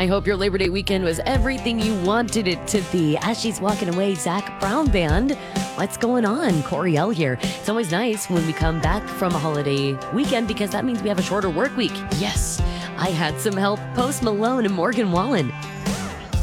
I hope your Labor Day weekend was everything you wanted it to be. As she's walking away, Zach Brown Band. What's going on? Coriel here. It's always nice when we come back from a holiday weekend because that means we have a shorter work week. Yes, I had some help. Post Malone and Morgan Wallen.